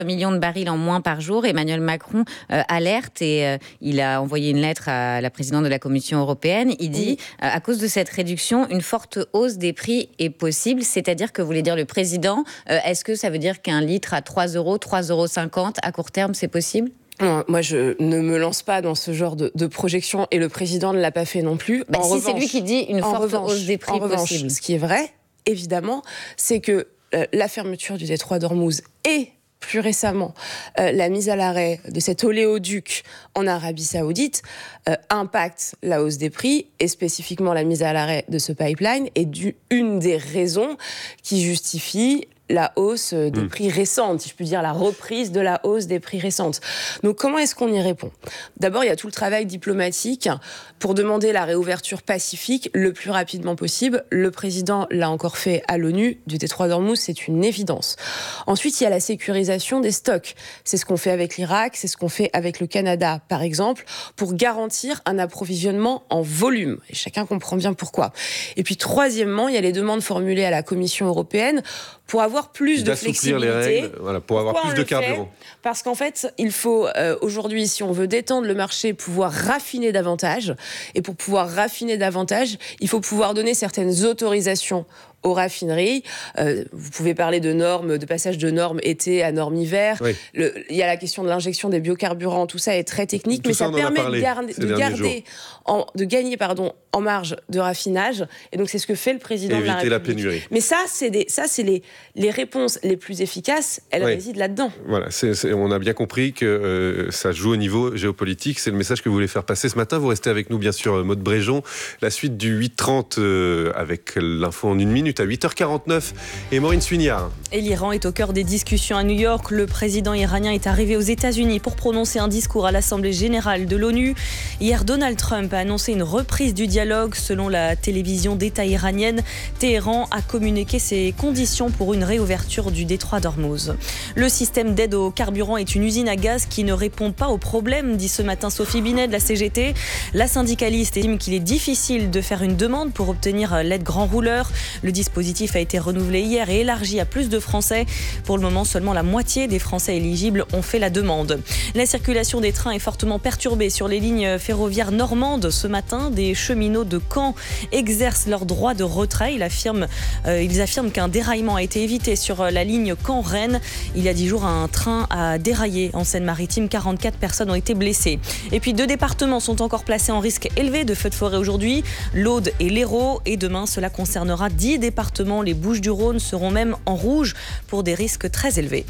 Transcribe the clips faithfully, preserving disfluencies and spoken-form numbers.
millions de barils en moins par jour. Emmanuel Macron euh, alerte et euh, il a envoyé une lettre à la présidente de la Commission européenne. Il dit, oui. euh, à cause de cette réduction, une forte hausse des prix est possible. C'est-à-dire que, voulait dire le président, euh, est-ce que ça veut dire qu'un litre à trois euros, trois euros cinquante à court terme, c'est possible ? Non, moi, je ne me lance pas dans ce genre de, de projection et le président ne l'a pas fait non plus. Bah, en si revanche, c'est lui qui dit une forte revanche, hausse des prix en revanche, possible. Ce qui est vrai, évidemment, c'est que euh, la fermeture du détroit d'Ormuz et plus récemment, euh, la mise à l'arrêt de cet oléoduc en Arabie Saoudite euh, impacte la hausse des prix et spécifiquement la mise à l'arrêt de ce pipeline est du, une des raisons qui justifie la hausse des mmh. prix récentes, si je puis dire, la reprise de la hausse des prix récentes. Donc, comment est-ce qu'on y répond ? D'abord, il y a tout le travail diplomatique pour demander la réouverture pacifique le plus rapidement possible. Le président l'a encore fait à l'ONU, du détroit d'Ormuz, c'est une évidence. Ensuite, il y a la sécurisation des stocks. C'est ce qu'on fait avec l'Irak, c'est ce qu'on fait avec le Canada, par exemple, pour garantir un approvisionnement en volume. Et chacun comprend bien pourquoi. Et puis, troisièmement, il y a les demandes formulées à la Commission européenne pour avoir plus de flexibilité. Les règles, voilà, pour avoir Pourquoi plus de carburant. Parce qu'en fait, il faut euh, aujourd'hui, si on veut détendre le marché, pouvoir raffiner davantage. Et pour pouvoir raffiner davantage, il faut pouvoir donner certaines autorisations aux raffineries. Euh, vous pouvez parler de normes, de passage de normes été à normes hiver. Oui. Le, il y a la question de l'injection des biocarburants. Tout ça est très technique, tout mais ça, ça permet de, gar- de garder, en, de gagner pardon, en marge de raffinage. Et donc, c'est ce que fait le président Éviter de la République. la pénurie. Mais ça, c'est, des, ça, c'est les, les réponses les plus efficaces. Elles oui. résident là-dedans. Voilà, c'est, c'est, on a bien compris que euh, ça joue au niveau géopolitique. C'est le message que vous voulez faire passer ce matin. Vous restez avec nous, bien sûr, Maud Bréjon. La suite du huit trente euh, avec l'info en une minute à huit heures quarante-neuf et Maureen Suignard. Et l'Iran est au cœur des discussions à New York. Le président iranien est arrivé aux États-Unis pour prononcer un discours à l'Assemblée générale de l'ONU. Hier, Donald Trump a annoncé une reprise du dialogue. Selon la télévision d'État iranienne, Téhéran a communiqué ses conditions pour une réouverture du détroit d'Ormuz. Le système d'aide au carburant est une usine à gaz qui ne répond pas aux problèmes, dit ce matin Sophie Binet de la C G T. La syndicaliste estime qu'il est difficile de faire une demande pour obtenir l'aide grand rouleur. Le dispositif a été renouvelé hier et élargi à plus de Français. Pour le moment, seulement la moitié des Français éligibles ont fait la demande. La circulation des trains est fortement perturbée sur les lignes ferroviaires normandes. Ce matin, des cheminots de Caen exercent leur droit de retrait. Ils affirment, euh, ils affirment qu'un déraillement a été évité sur la ligne Caen-Rennes. Il y a dix jours, un train a déraillé en Seine-Maritime. quarante-quatre personnes ont été blessées. Et puis, deux départements sont encore placés en risque élevé de feux de forêt aujourd'hui, l'Aude et l'Hérault. Et demain, cela concernera dix départements. Les Bouches-du-Rhône seront même en rouge pour des risques très élevés.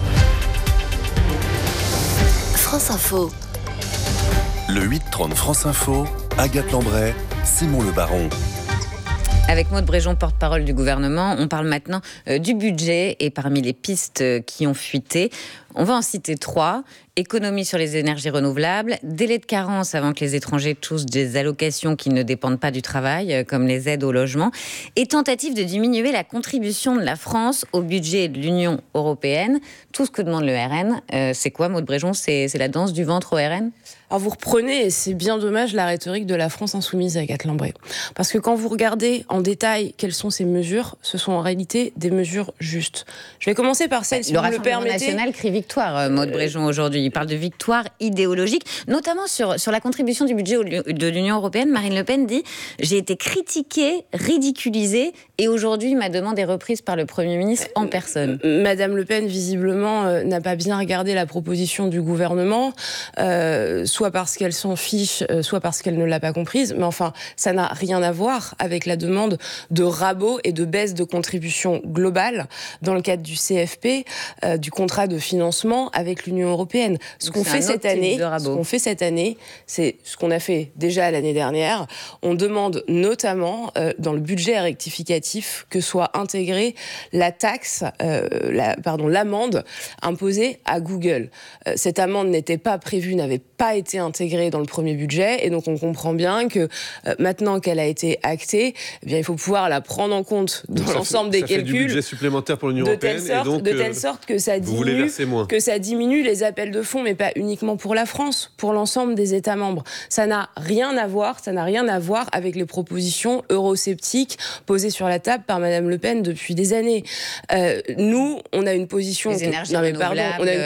France Info. Le huit trente France Info, Agathe Lambray, Simon Le Baron. Avec Maud Bréjon, porte-parole du gouvernement, on parle maintenant euh, du budget et parmi les pistes euh, qui ont fuité, on va en citer trois. Économie sur les énergies renouvelables, délai de carence avant que les étrangers touchent des allocations qui ne dépendent pas du travail, euh, comme les aides au logement, et tentative de diminuer la contribution de la France au budget de l'Union européenne. Tout ce que demande le R N, euh, c'est quoi, Maud Bréjon ? c'est, c'est la danse du ventre au R N ? Alors vous reprenez, et c'est bien dommage, la rhétorique de la France insoumise à Agathe Lambray. Parce que quand vous regardez en détail quelles sont ces mesures, ce sont en réalité des mesures justes. Je vais commencer par celle, si le vous me le Rassemblement permettez. national crie victoire, Maud Bréjon, aujourd'hui. Il parle de victoire idéologique, notamment sur, sur la contribution du budget de l'Union européenne. Marine Le Pen dit « J'ai été critiquée, ridiculisée, et aujourd'hui, ma demande est reprise par le Premier ministre en personne. » Madame Le Pen, visiblement, euh, n'a pas bien regardé la proposition du gouvernement, euh, soit parce qu'elle s'en fiche, euh, soit parce qu'elle ne l'a pas comprise. Mais enfin, ça n'a rien à voir avec la demande de rabot et de baisse de contribution globale dans le cadre du C F P, euh, du contrat de financement avec l'Union européenne. Ce qu'on fait cette année, ce qu'on fait cette année, c'est ce qu'on a fait déjà l'année dernière. On demande notamment euh, dans le budget rectificatif que soit intégrée la taxe, euh, la, pardon, l'amende imposée à Google. Euh, cette amende n'était pas prévue, n'avait pas été intégrée dans le premier budget, et donc on comprend bien que euh, maintenant qu'elle a été actée, eh bien il faut pouvoir la prendre en compte dans donc l'ensemble fait, des ça calculs. Fait du budget supplémentaire pour l'Union de européenne, telle sorte, et donc de euh, telle sorte que ça vous voulez diminue, verser moins. que ça diminue les appels de fonds, mais pas uniquement pour la France, pour l'ensemble des États membres. Ça n'a rien à voir, ça n'a rien à voir avec les propositions eurosceptiques posées sur la table par Madame Le Pen depuis des années. Euh, nous, on a une position. Les énergies non, mais pardon, on a une